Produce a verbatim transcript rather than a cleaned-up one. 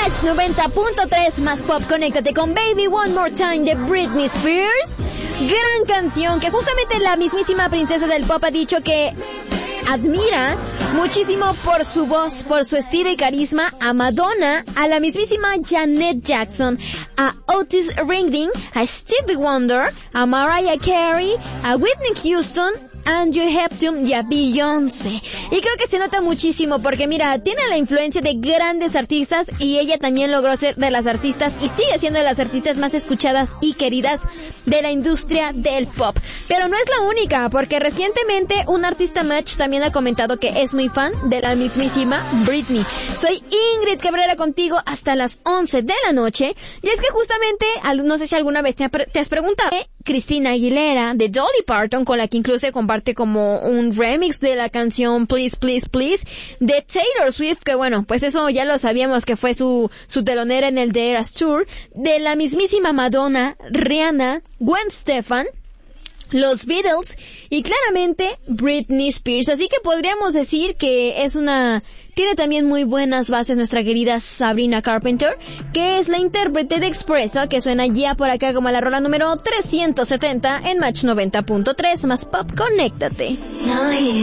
Match noventa punto tres más pop, conéctate con Baby One More Time de Britney Spears. Gran canción que justamente la mismísima princesa del pop ha dicho que admira muchísimo por su voz, por su estilo y carisma a Madonna, a la mismísima Janet Jackson, a Otis Redding, a Stevie Wonder, a Mariah Carey, a Whitney Houston, Andrew Hepton y a Beyoncé. Y creo que se nota muchísimo porque mira, tiene la influencia de grandes artistas y ella también logró ser de las artistas y sigue siendo de las artistas más escuchadas y queridas de la industria del pop. Pero no es la única, porque recientemente un artista Match también ha comentado que es muy fan de la mismísima Britney. Soy Ingrid Cabrera contigo hasta las once de la noche y es que justamente, no sé si alguna vez te has preguntado, Christina Aguilera de Dolly Parton, con la que incluso comparte como un remix de la canción Please Please Please de Taylor Swift, que bueno, pues eso ya lo sabíamos que fue su, su telonera en el The Eras Tour, de la mismísima Madonna, Rihanna, Gwen Stefani, los Beatles y claramente Britney Spears. Así que podríamos decir que es una... Tiene también muy buenas bases nuestra querida Sabrina Carpenter, que es la intérprete de Expresso, que suena ya por acá como la rola número trescientos setenta en Match noventa punto tres más pop, conéctate.